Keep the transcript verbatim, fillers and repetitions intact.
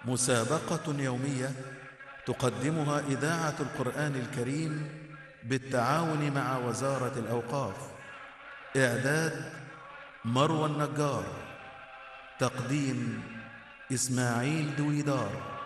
مسابقة يومية تقدمها إذاعة القرآن الكريم بالتعاون مع وزارة الأوقاف. إعداد مروى النجار. تقديم إسماعيل دويدار.